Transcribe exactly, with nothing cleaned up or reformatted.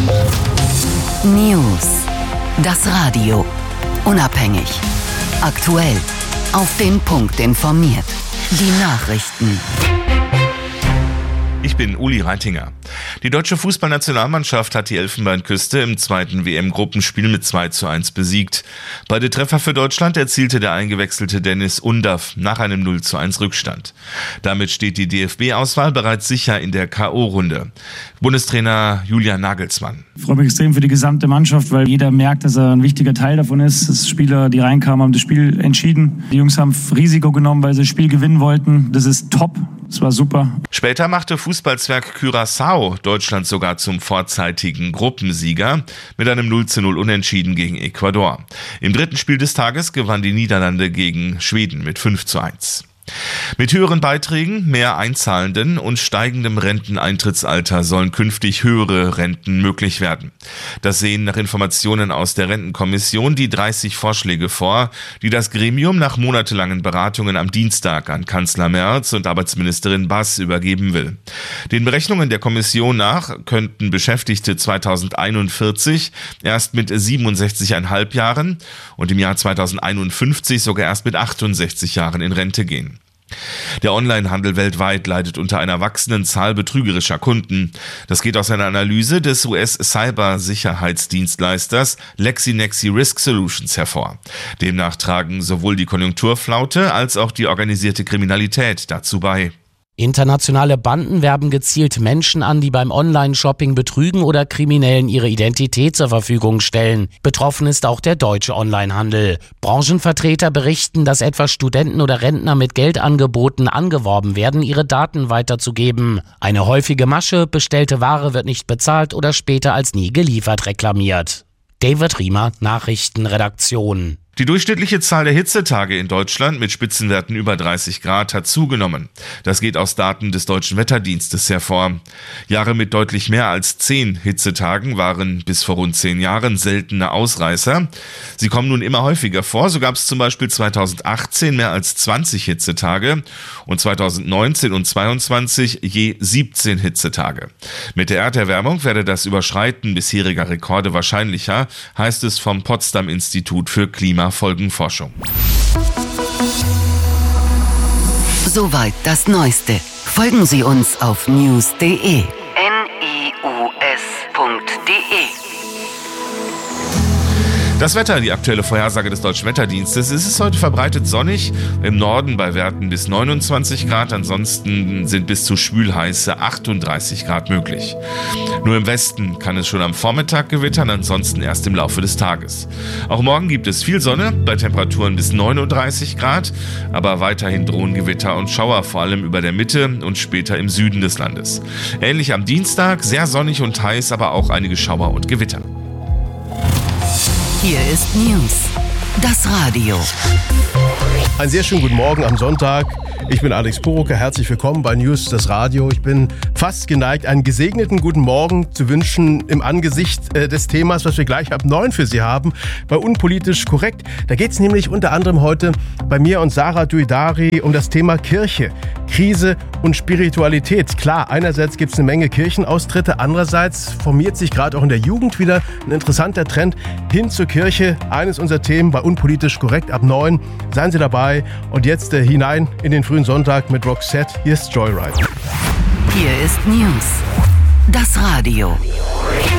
News. Das Radio. Unabhängig. Aktuell. Auf den Punkt informiert. Die Nachrichten. Ich bin Uli Reitinger. Die deutsche Fußballnationalmannschaft hat die Elfenbeinküste im zweiten W M-Gruppenspiel mit zwei zu eins besiegt. Beide Treffer für Deutschland erzielte der eingewechselte Dennis Undav nach einem null zu eins Rückstand. Damit steht die D F B-Auswahl bereits sicher in der K O-Runde. Bundestrainer Julian Nagelsmann. Ich freue mich extrem für die gesamte Mannschaft, weil jeder merkt, dass er ein wichtiger Teil davon ist. Das Spieler, die reinkamen, haben das Spiel entschieden. Die Jungs haben Risiko genommen, weil sie das Spiel gewinnen wollten. Das ist top. Das war super. Später machte Fußballzwerg Curaçao Deutschland sogar zum vorzeitigen Gruppensieger mit einem null zu null Unentschieden gegen Ecuador. Im dritten Spiel des Tages gewann die Niederlande gegen Schweden mit fünf zu eins. Mit höheren Beiträgen, mehr Einzahlenden und steigendem Renteneintrittsalter sollen künftig höhere Renten möglich werden. Das sehen nach Informationen aus der Rentenkommission die dreißig Vorschläge vor, die das Gremium nach monatelangen Beratungen am Dienstag an Kanzler Merz und Arbeitsministerin Bass übergeben will. Den Berechnungen der Kommission nach könnten Beschäftigte zweitausendeinundvierzig erst mit siebenundsechzig Komma fünf Jahren und im Jahr zweitausendeinundfünfzig sogar erst mit achtundsechzig Jahren in Rente gehen. Der Onlinehandel weltweit leidet unter einer wachsenden Zahl betrügerischer Kunden. Das geht aus einer Analyse des U S-Cybersicherheitsdienstleisters LexInexi Risk Solutions hervor. Demnach tragen sowohl die Konjunkturflaute als auch die organisierte Kriminalität dazu bei. Internationale Banden werben gezielt Menschen an, die beim Online-Shopping betrügen oder Kriminellen ihre Identität zur Verfügung stellen. Betroffen ist auch der deutsche Onlinehandel. Branchenvertreter berichten, dass etwa Studenten oder Rentner mit Geldangeboten angeworben werden, ihre Daten weiterzugeben. Eine häufige Masche, bestellte Ware wird nicht bezahlt oder später als nie geliefert reklamiert. David Riemer, Nachrichtenredaktion. Die durchschnittliche Zahl der Hitzetage in Deutschland mit Spitzenwerten über dreißig Grad hat zugenommen. Das geht aus Daten des Deutschen Wetterdienstes hervor. Jahre mit deutlich mehr als zehn Hitzetagen waren bis vor rund zehn Jahren seltene Ausreißer. Sie kommen nun immer häufiger vor. So gab es zum Beispiel zweitausendachtzehn mehr als zwanzig Hitzetage und zweitausendneunzehn und zweitausendzweiundzwanzig je siebzehn Hitzetage. Mit der Erderwärmung werde das Überschreiten bisheriger Rekorde wahrscheinlicher, heißt es vom Potsdam-Institut für Klima Folgenforschung. Soweit das Neueste. Folgen Sie uns auf news punkt de. N I U S punkt de. Das Wetter, die aktuelle Vorhersage des Deutschen Wetterdienstes. Es ist heute verbreitet sonnig, im Norden bei Werten bis neunundzwanzig Grad, ansonsten sind bis zu schwülheiße achtunddreißig Grad möglich. Nur im Westen kann es schon am Vormittag gewittern, ansonsten erst im Laufe des Tages. Auch morgen gibt es viel Sonne, bei Temperaturen bis neununddreißig Grad, aber weiterhin drohen Gewitter und Schauer, vor allem über der Mitte und später im Süden des Landes. Ähnlich am Dienstag, sehr sonnig und heiß, aber auch einige Schauer und Gewitter. Hier ist News. Das Radio. Einen sehr schönen guten Morgen am Sonntag. Ich bin Alex Poroker, herzlich willkommen bei News, das Radio. Ich bin fast geneigt, einen gesegneten guten Morgen zu wünschen im Angesicht äh, des Themas, was wir gleich ab neun für Sie haben, bei Unpolitisch Korrekt. Da geht es nämlich unter anderem heute bei mir und Sarah Duidari um das Thema Kirche, Krise und Spiritualität. Klar, einerseits gibt es eine Menge Kirchenaustritte, andererseits formiert sich gerade auch in der Jugend wieder ein interessanter Trend hin zur Kirche. Eines unserer Themen bei Unpolitisch Korrekt ab neun. Seien Sie dabei und jetzt äh, hinein in den frühen Sonntag mit Roxette. Hier ist Joyride. Hier ist News. Das Radio.